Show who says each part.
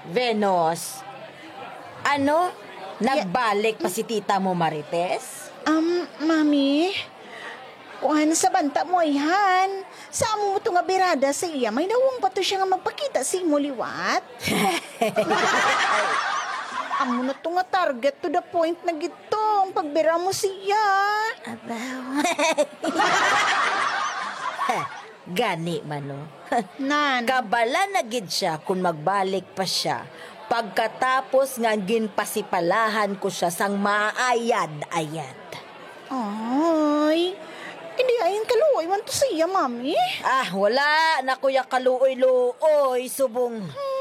Speaker 1: Venus, ano? Nagbalik pa si tita mo Marites?
Speaker 2: Mami, kuhan sa banta mo ihan. Sa amo mo to nga birada sa iya, may nawang pa to siya nga magpakita sa imo liwat. Amo na to nga target to the point na gito, ang pagbira mo siya.
Speaker 1: Abaw. Gani mano.
Speaker 2: Nan,
Speaker 1: Kabala na gid siya kung magbalik pa siya. Pagkatapos nga ginpasipalahan ko siya sang maayad-ayad.
Speaker 2: ay, hindi ayon kaluoy man to siya, mami.
Speaker 1: Wala na kuya kaluoy-luoy, subong.